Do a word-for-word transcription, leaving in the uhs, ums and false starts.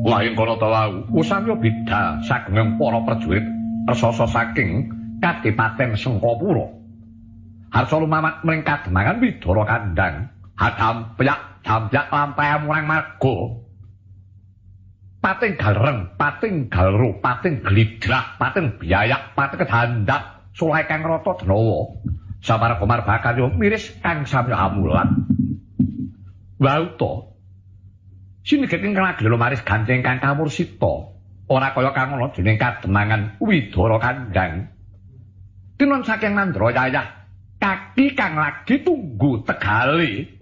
Wah ing kono ta wau, usanya bida sageng para prajurit resasa saking Kadipaten Sengkapura. Harsa lumamat mring kademangan Widara Kandhang, hadam pyak dampyak lampah murang marga. Pating galreng, pating galro, pating glidrah, pating biayak, pating kedandak, sulai kang rata denawa. Samarga marbakan yo miris kang samya amulan. Wau to. Sinegek ing Lagila maris ganceng kang kamursita. Ora kaya kang ana dening kademangan Widara Kandhang. Tinon saking Nandrajayah, kaki kang lagi tunggu tegale.